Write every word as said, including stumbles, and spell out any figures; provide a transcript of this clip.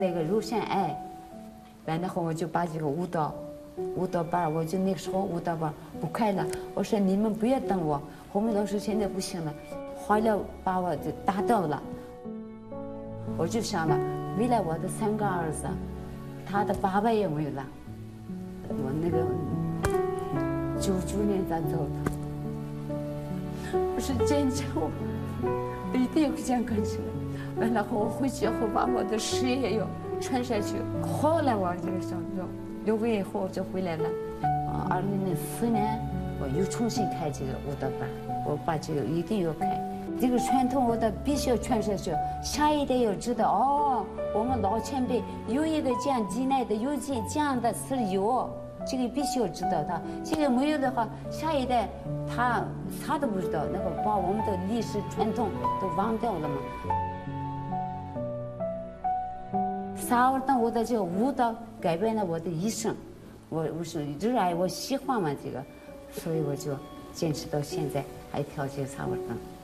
那个乳腺癌，完了后我就把这个舞蹈，舞蹈班，我就那个时候舞蹈班不开了，我说你们不要等我，后面老师现在不行了，化疗把我就打倒了。我就想了，未来我的三个儿子，他的爸爸也没有了，我那个九九年才走的，我是坚持我一定要这样干起来。完了后我回去后把我的事业要传下去。后来我这个想说，六个月以后我就回来了。啊，二零零四年我又重新开这个舞蹈班，我把这个一定要开。这个传统舞蹈必须要传下去，下一代要知道哦，我们老前辈有一个这样进来的，有这这样的是有，这个必须要知道它。这个没有的话，下一代他他都不知道，那个把我们的历史传统都忘掉了嘛。萨尔当我的这个舞蹈改变了我的一生，我我是热爱，我喜欢嘛这个，所以我就坚持到现在还跳这个萨尔当。